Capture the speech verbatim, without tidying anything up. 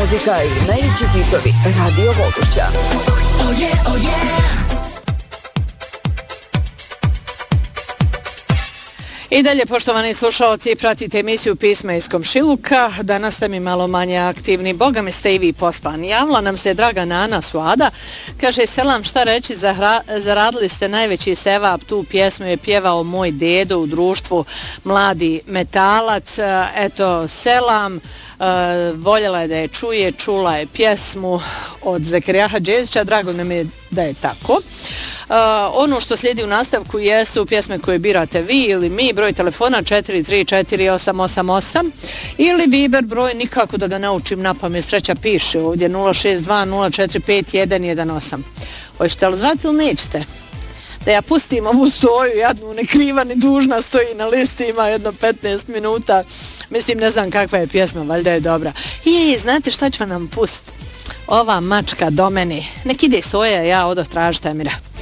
muzika i najveći hitovi Radio Volušća. Oh yeah, oh yeah. I dalje, poštovani slušaoci, pratite emisiju Pisma iz komšiluka. Danas ste mi malo manje aktivni. Boga mi ste i vi pospani. Javila nam se draga Nana Suada. Kaže, selam, šta reći, zahra, zaradili ste najveći sevap. Tu pjesmu je pjevao moj dedo u društvu Mladi metalac. Eto, selam. Uh, voljela je da je čuje, čula je pjesmu od Zekerijaha Džezića. Drago nam je da je tako. Uh, ono što slijedi u nastavku jesu pjesme koje birate vi ili mi, broj telefona četiri tri četiri osam osam osam ili Viber broj, nikako da ga naučim na pamet, sreća piše ovdje nula šest dva nula četiri pet jedan jedan osam. Hoćete li zvati ili nećete? Da ja pustim ovu stoju, jadnu, ne kriva ni dužna, stoji na listi, ima jedno petnaest minuta. Mislim, ne znam kakva je pjesma, valjda je dobra. I znate šta ću nam pustiti? Ova mačka do mene. Nek ide Soja, ja odoh tražite Emira.